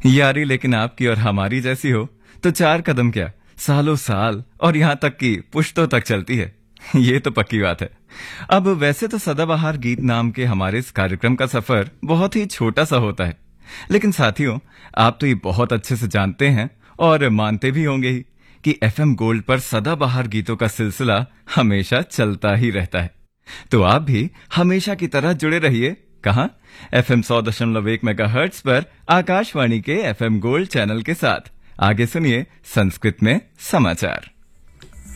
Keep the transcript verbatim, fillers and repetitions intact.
यारी लेकिन आपकी और हमारी जैसी हो तो चार कदम क्या, सालों साल और यहाँ तक कि पुश्तों तक चलती है। ये तो पक्की बात है। अब वैसे तो सदाबहार गीत नाम के हमारे इस कार्यक्रम का सफर बहुत ही छोटा सा होता है, लेकिन साथियों आप तो ये बहुत अच्छे से जानते हैं और मानते भी होंगे ही कि एफएम गोल्ड पर सदाबहार गीतों का सिलसिला हमेशा चलता ही रहता है। तो आप भी हमेशा की तरह जुड़े रहिए। कहाँ? एफएम सौ दशमलव एक मेगाहर्ट्ज पर आकाशवाणी के एफएम गोल्ड चैनल के साथ। आगे सुनिए संस्कृत में समाचार।